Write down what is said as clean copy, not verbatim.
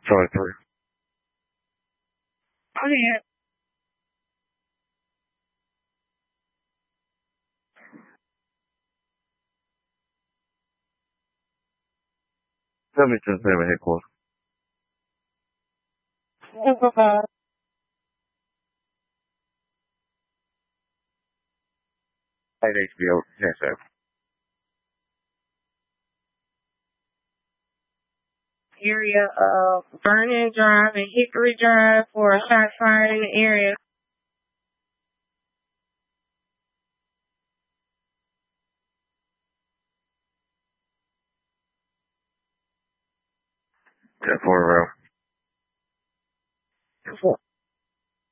Charlie 3. Oh, yeah. Tell me to 7 headquarters. At HBO, yes, sir. Area of Vernon Drive and Hickory Drive for a shot fired in the area. Yeah, 4 around.